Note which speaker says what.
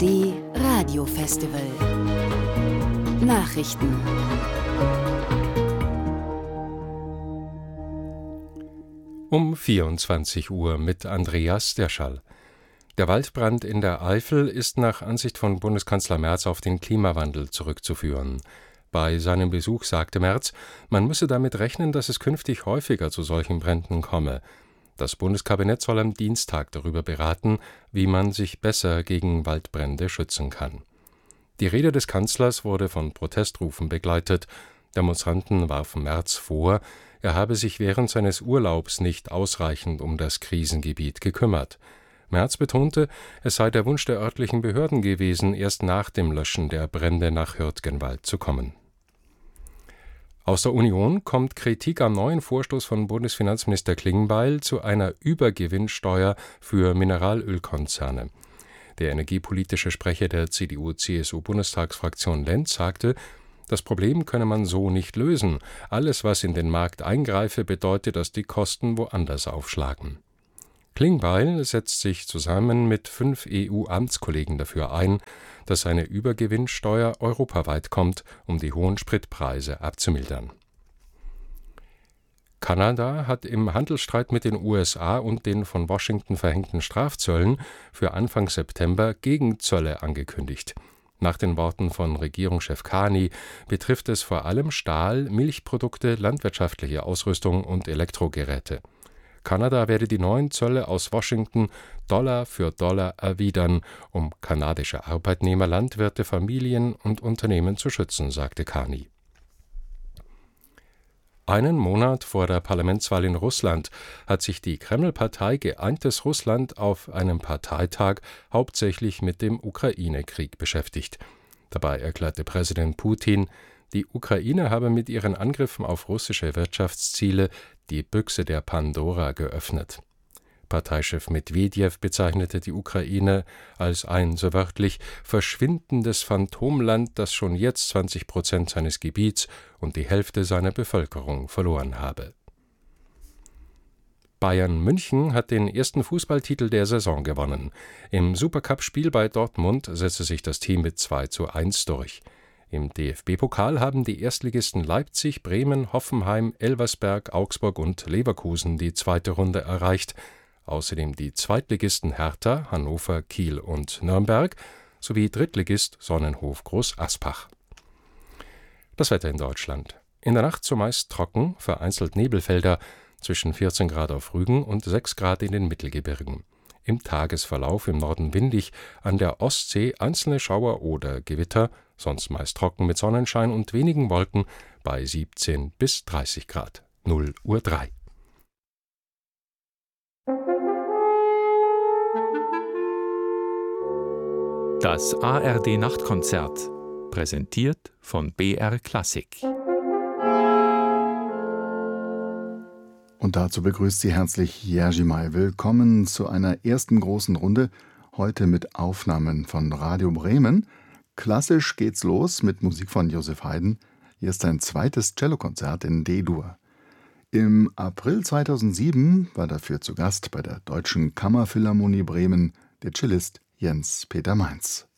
Speaker 1: ARD Radiofestival. Nachrichten.
Speaker 2: Um 24 Uhr mit Andreas Derschall. Der Waldbrand in der Eifel ist nach Ansicht von Bundeskanzler Merz auf den Klimawandel zurückzuführen. Bei seinem Besuch sagte Merz, man müsse damit rechnen, dass es künftig häufiger zu solchen Bränden komme. Das Bundeskabinett soll am Dienstag darüber beraten, wie man sich besser gegen Waldbrände schützen kann. Die Rede des Kanzlers wurde von Protestrufen begleitet. Demonstranten warfen Merz vor, er habe sich während seines Urlaubs nicht ausreichend um das Krisengebiet gekümmert. Merz betonte, es sei der Wunsch der örtlichen Behörden gewesen, erst nach dem Löschen der Brände nach Hürtgenwald zu kommen. Aus der Union kommt Kritik am neuen Vorstoß von Bundesfinanzminister Klingbeil zu einer Übergewinnsteuer für Mineralölkonzerne. Der energiepolitische Sprecher der CDU-CSU-Bundestagsfraktion Lenz sagte, das Problem könne man so nicht lösen. Alles, was in den Markt eingreife, bedeute, dass die Kosten woanders aufschlagen. Klingbeil setzt sich zusammen mit 5 EU-Amtskollegen dafür ein, dass eine Übergewinnsteuer europaweit kommt, um die hohen Spritpreise abzumildern. Kanada hat im Handelsstreit mit den USA und den von Washington verhängten Strafzöllen für Anfang September Gegenzölle angekündigt. Nach den Worten von Regierungschef Carney betrifft es vor allem Stahl, Milchprodukte, landwirtschaftliche Ausrüstung und Elektrogeräte. Kanada werde die neuen Zölle aus Washington Dollar für Dollar erwidern, um kanadische Arbeitnehmer, Landwirte, Familien und Unternehmen zu schützen, sagte Carney. Einen Monat vor der Parlamentswahl in Russland hat sich die Kreml-Partei Geeintes Russland auf einem Parteitag hauptsächlich mit dem Ukraine-Krieg beschäftigt. Dabei erklärte Präsident Putin, die Ukraine habe mit ihren Angriffen auf russische Wirtschaftsziele die Büchse der Pandora geöffnet. Parteichef Medwedew bezeichnete die Ukraine als ein, so wörtlich, verschwindendes Phantomland, das schon jetzt 20% seines Gebiets und die Hälfte seiner Bevölkerung verloren habe. Bayern München hat den ersten Fußballtitel der Saison gewonnen. Im Supercup-Spiel bei Dortmund setzte sich das Team mit 2:1 durch. Im DFB-Pokal haben die Erstligisten Leipzig, Bremen, Hoffenheim, Elversberg, Augsburg und Leverkusen die zweite Runde erreicht. Außerdem die Zweitligisten Hertha, Hannover, Kiel und Nürnberg sowie Drittligist Sonnenhof Groß Aspach. Das Wetter in Deutschland. In der Nacht zumeist trocken, vereinzelt Nebelfelder, zwischen 14 Grad auf Rügen und 6 Grad in den Mittelgebirgen. Im Tagesverlauf im Norden windig, an der Ostsee einzelne Schauer oder Gewitter, sonst meist trocken mit Sonnenschein und wenigen Wolken bei 17 bis 30 Grad. 0:03 Uhr.
Speaker 3: Das ARD-Nachtkonzert, präsentiert von BR Klassik.
Speaker 4: Und dazu begrüßt Sie herzlich Jerzy May. Willkommen zu einer ersten großen Runde, heute mit Aufnahmen von Radio Bremen. Klassisch geht's los mit Musik von Joseph Haydn. Hier ist sein zweites Cellokonzert in D-Dur. Im April 2007 war dafür zu Gast bei der Deutschen Kammerphilharmonie Bremen der Cellist Jens Peter Mainz.